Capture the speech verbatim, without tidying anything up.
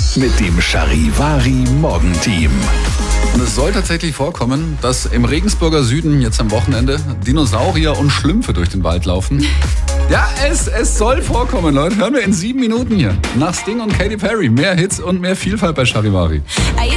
mit dem Charivari Morgenteam. Und es soll tatsächlich vorkommen, dass im Regensburger Süden jetzt am Wochenende Dinosaurier und Schlümpfe durch den Wald laufen. Ja, es, es soll vorkommen, Leute. Hören wir in sieben Minuten hier. Nach Sting und Katy Perry. Mehr Hits und mehr Vielfalt bei Charivari.